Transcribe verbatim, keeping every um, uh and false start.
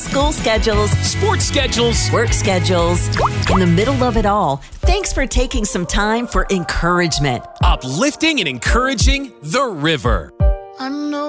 School schedules, sports schedules, work schedules. In the middle of it all, thanks for taking some time for encouragement. Uplifting and encouraging the river. I know